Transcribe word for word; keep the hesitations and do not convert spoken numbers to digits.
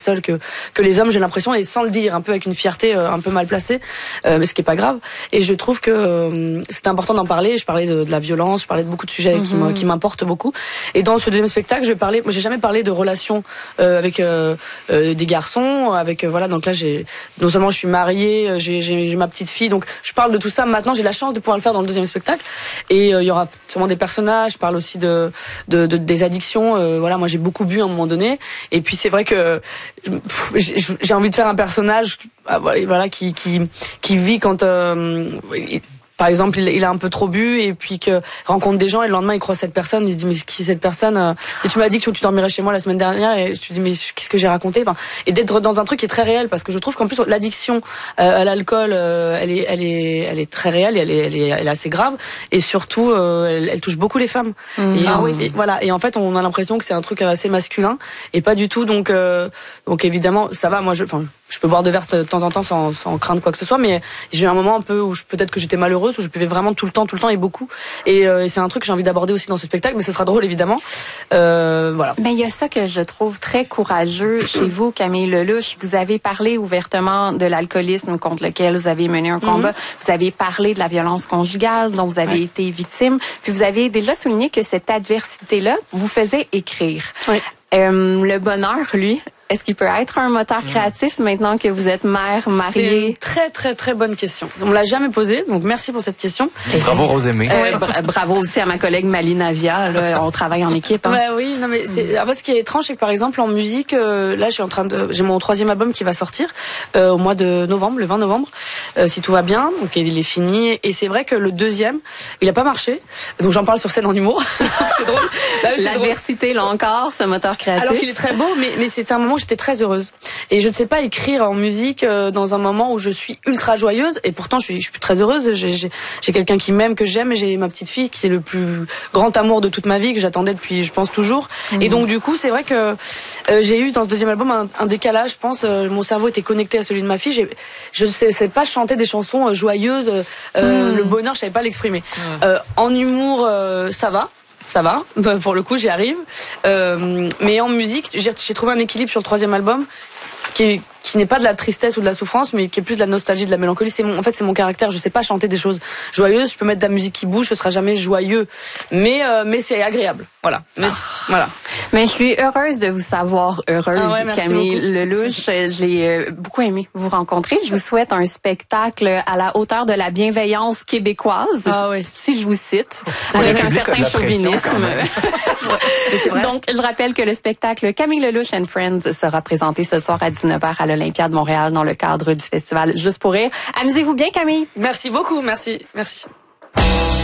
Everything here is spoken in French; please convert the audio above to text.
seul que que les hommes, j'ai l'impression, et sans le dire, un peu avec une fierté euh, un peu mal placée, euh, mais ce qui est pas grave. Et je trouve que euh, c'est important d'en parler. Je parlais de, de la violence, je parlais de beaucoup de sujets mm-hmm. qui m'importent beaucoup. Et dans ce deuxième spectacle, je parlais, moi j'ai jamais parlé de relations euh, avec euh, euh, des garçons, avec euh, voilà. Donc là, j'ai non seulement je suis mariée, j'ai, j'ai ma petite fille, donc je parle de tout ça. Maintenant, j'ai la chance de pouvoir le faire dans le deuxième spectacle. Et il euh, y aura sûrement des personnages. Je parle aussi de, de, de des addictions. Euh, voilà, moi j'ai beaucoup bu à un moment donné. Et puis c'est vrai que j'ai envie de faire un personnage voilà qui qui qui vit quand euh, par exemple il, il a un peu trop bu et puis que rencontre des gens et le lendemain il croise cette personne, il se dit mais qui est cette personne, et tu m'as dit que tu dormirais chez moi la semaine dernière et je te dis mais qu'est-ce que j'ai raconté, enfin, et d'être dans un truc qui est très réel, parce que je trouve qu'en plus l'addiction euh, à l'alcool euh, elle est elle est elle est très réelle, elle est elle est, elle est assez grave, et surtout euh, elle, elle touche beaucoup les femmes. Mmh. Et, ah, oui. et voilà, et en fait on a l'impression que c'est un truc assez masculin et pas du tout, donc euh, donc évidemment ça va, moi je enfin je peux boire de verre de temps en temps sans, sans craindre quoi que ce soit, mais j'ai eu un moment un peu où je, peut-être que j'étais malheureuse, où je buvais vraiment tout le temps, tout le temps et beaucoup. Et, euh, et c'est un truc que j'ai envie d'aborder aussi dans ce spectacle, mais ce sera drôle évidemment. Euh, voilà. Mais il y a ça que je trouve très courageux chez vous, Camille Lelouch. Vous avez parlé ouvertement de l'alcoolisme contre lequel vous avez mené un combat. Mm-hmm. Vous avez parlé de la violence conjugale dont vous avez ouais. été victime. Puis vous avez déjà souligné que cette adversité-là vous faisait écrire. Oui. Euh, le bonheur, lui, est-ce qu'il peut être un moteur créatif maintenant que vous êtes mère, mariée? C'est une très, très, très bonne question. On me l'a jamais posée, donc merci pour cette question. Bravo, Rosemée. Euh, bra- bravo aussi à ma collègue Maline Via. Là, on travaille en équipe. Hein. Ouais, oui, non, mais c'est, en fait, ce qui est étrange, c'est que par exemple, en musique, euh, là, je suis en train de, j'ai mon troisième album qui va sortir, euh, au mois de novembre, le vingt novembre, euh, si tout va bien. Donc, il est fini. Et c'est vrai que le deuxième, il a pas marché. Donc, j'en parle sur scène en humour. C'est drôle. Là, c'est l'adversité, drôle. Là encore, ce moteur créatif. Alors qu'il est très beau, mais, mais c'était un moment où j'étais très heureuse. Et je ne sais pas écrire en musique euh, dans un moment où je suis ultra joyeuse, et pourtant je suis, je suis très heureuse. J'ai, j'ai, j'ai quelqu'un qui m'aime, que j'aime, et j'ai ma petite fille qui est le plus grand amour de toute ma vie, que j'attendais depuis, je pense, toujours. Mmh. Et donc du coup, c'est vrai que euh, j'ai eu dans ce deuxième album un, un décalage, je pense. Euh, mon cerveau était connecté à celui de ma fille. J'ai, je ne sais, sais pas chanter des chansons euh, joyeuses. Euh, mmh. Le bonheur, je savais pas l'exprimer. Mmh. Euh, en humour, euh, ça va. Ça va, pour le coup j'y arrive. Euh, mais en musique, j'ai, j'ai trouvé un équilibre sur le troisième album qui est, qui n'est pas de la tristesse ou de la souffrance, mais qui est plus de la nostalgie, de la mélancolie. C'est mon, en fait, c'est mon caractère. Je sais pas chanter des choses joyeuses. Je peux mettre de la musique qui bouge, ce sera jamais joyeux, mais euh, mais c'est agréable. Voilà. Mais ah. voilà. Mais je suis heureuse de vous savoir heureuse, ah ouais, Camille beaucoup. Lelouch. J'ai euh, beaucoup aimé vous rencontrer. Je vous souhaite un spectacle à la hauteur de la bienveillance québécoise, ah oui. si je vous cite, avec un certain chauvinisme. Ouais, donc, je rappelle que le spectacle Camille Lelouch and Friends sera présenté ce soir à dix-neuf heures à l'Olympia de Montréal dans le cadre du festival Juste pour rire. Amusez-vous bien, Camille. Merci beaucoup, merci, merci.